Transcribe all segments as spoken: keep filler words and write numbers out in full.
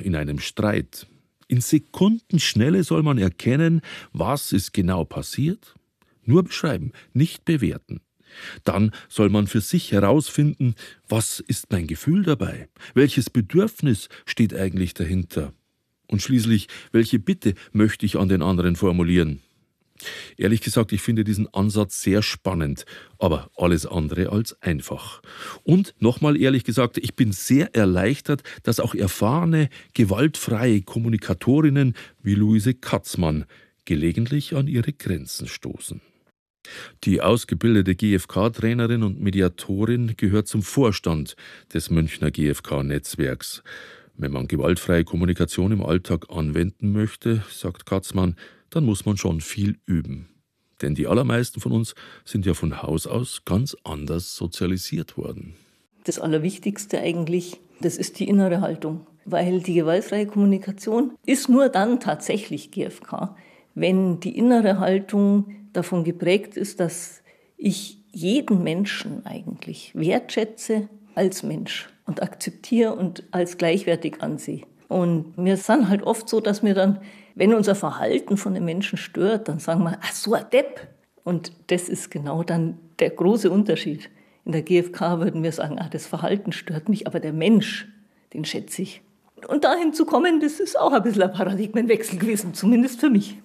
in einem Streit. In Sekundenschnelle soll man erkennen, was ist genau passiert. Nur beschreiben, nicht bewerten. Dann soll man für sich herausfinden, was ist mein Gefühl dabei? Welches Bedürfnis steht eigentlich dahinter? Und schließlich, welche Bitte möchte ich an den anderen formulieren? Ehrlich gesagt, ich finde diesen Ansatz sehr spannend, aber alles andere als einfach. Und nochmal ehrlich gesagt, ich bin sehr erleichtert, dass auch erfahrene, gewaltfreie Kommunikatorinnen wie Luise Katzmann gelegentlich an ihre Grenzen stoßen. Die ausgebildete G F K-Trainerin und Mediatorin gehört zum Vorstand des Münchner G F K-Netzwerks. Wenn man gewaltfreie Kommunikation im Alltag anwenden möchte, sagt Katzmann, dann muss man schon viel üben. Denn die allermeisten von uns sind ja von Haus aus ganz anders sozialisiert worden. Das Allerwichtigste eigentlich, das ist die innere Haltung. Weil die gewaltfreie Kommunikation ist nur dann tatsächlich G F K, wenn die innere Haltung davon geprägt ist, dass ich jeden Menschen eigentlich wertschätze als Mensch und akzeptiere und als gleichwertig ansehe. Und wir sind halt oft so, dass wir dann, wenn unser Verhalten von den Menschen stört, dann sagen wir, ach so ein Depp. Und das ist genau dann der große Unterschied. In der G F K würden wir sagen, ah, das Verhalten stört mich, aber der Mensch, den schätze ich. Und dahin zu kommen, das ist auch ein bisschen ein Paradigmenwechsel gewesen, zumindest für mich.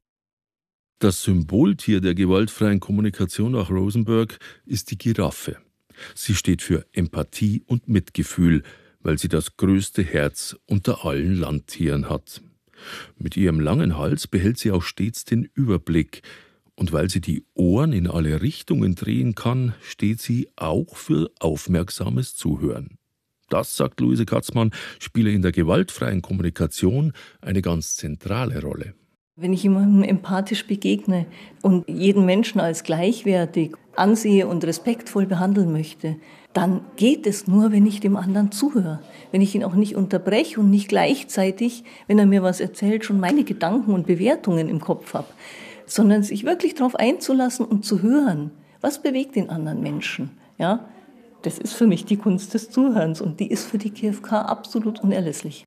Das Symboltier der gewaltfreien Kommunikation nach Rosenberg ist die Giraffe. Sie steht für Empathie und Mitgefühl, weil sie das größte Herz unter allen Landtieren hat. Mit ihrem langen Hals behält sie auch stets den Überblick. Und weil sie die Ohren in alle Richtungen drehen kann, steht sie auch für aufmerksames Zuhören. Das, sagt Luise Katzmann, spiele in der gewaltfreien Kommunikation eine ganz zentrale Rolle. Wenn ich jemandem empathisch begegne und jeden Menschen als gleichwertig ansehe und respektvoll behandeln möchte, dann geht es nur, wenn ich dem anderen zuhöre. Wenn ich ihn auch nicht unterbreche und nicht gleichzeitig, wenn er mir was erzählt, schon meine Gedanken und Bewertungen im Kopf habe, sondern sich wirklich darauf einzulassen und zu hören, was bewegt den anderen Menschen. Ja, das ist für mich die Kunst des Zuhörens und die ist für die G F K absolut unerlässlich.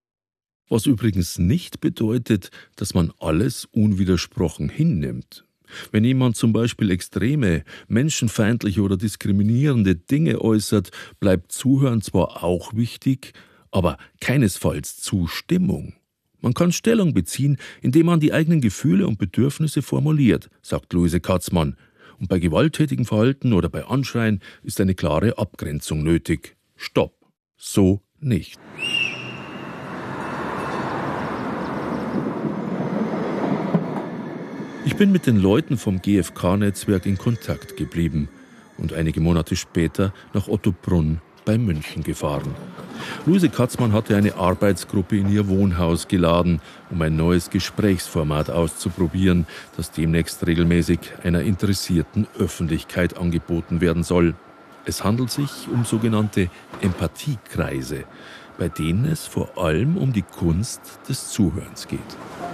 Was übrigens nicht bedeutet, dass man alles unwidersprochen hinnimmt. Wenn jemand zum Beispiel extreme, menschenfeindliche oder diskriminierende Dinge äußert, bleibt Zuhören zwar auch wichtig, aber keinesfalls Zustimmung. Man kann Stellung beziehen, indem man die eigenen Gefühle und Bedürfnisse formuliert, sagt Luise Katzmann. Und bei gewalttätigem Verhalten oder bei Anschreien ist eine klare Abgrenzung nötig. Stopp. So nicht. Ich bin mit den Leuten vom G F K-Netzwerk in Kontakt geblieben und einige Monate später nach Ottobrunn bei München gefahren. Luise Katzmann hatte eine Arbeitsgruppe in ihr Wohnhaus geladen, um ein neues Gesprächsformat auszuprobieren, das demnächst regelmäßig einer interessierten Öffentlichkeit angeboten werden soll. Es handelt sich um sogenannte Empathiekreise, bei denen es vor allem um die Kunst des Zuhörens geht.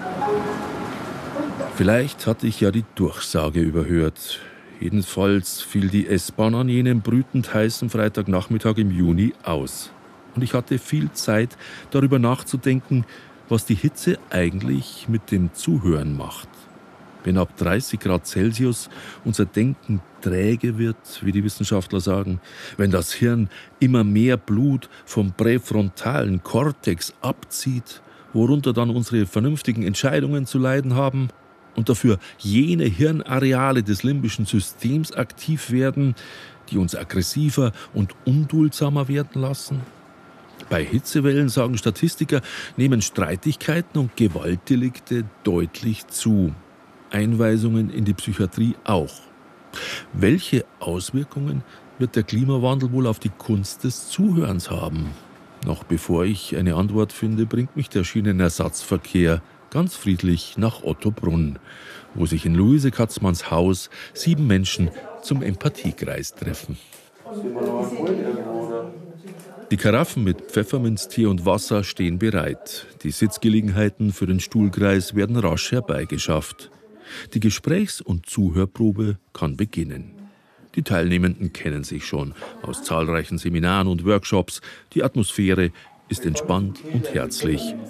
Vielleicht hatte ich ja die Durchsage überhört. Jedenfalls fiel die S-Bahn an jenem brütend heißen Freitagnachmittag im Juni aus. Und ich hatte viel Zeit, darüber nachzudenken, was die Hitze eigentlich mit dem Zuhören macht. Wenn ab dreißig Grad Celsius unser Denken träge wird, wie die Wissenschaftler sagen, wenn das Hirn immer mehr Blut vom präfrontalen Kortex abzieht, worunter dann unsere vernünftigen Entscheidungen zu leiden haben, und dafür jene Hirnareale des limbischen Systems aktiv werden, die uns aggressiver und unduldsamer werden lassen. Bei Hitzewellen, sagen Statistiker, nehmen Streitigkeiten und Gewaltdelikte deutlich zu. Einweisungen in die Psychiatrie auch. Welche Auswirkungen wird der Klimawandel wohl auf die Kunst des Zuhörens haben? Noch bevor ich eine Antwort finde, bringt mich der Schienenersatzverkehr ganz friedlich nach Ottobrunn, wo sich in Luise Katzmanns Haus sieben Menschen zum Empathiekreis treffen. Die Karaffen mit Pfefferminztee und Wasser stehen bereit. Die Sitzgelegenheiten für den Stuhlkreis werden rasch herbeigeschafft. Die Gesprächs- und Zuhörprobe kann beginnen. Die Teilnehmenden kennen sich schon aus zahlreichen Seminaren und Workshops. Die Atmosphäre ist entspannt und herzlich.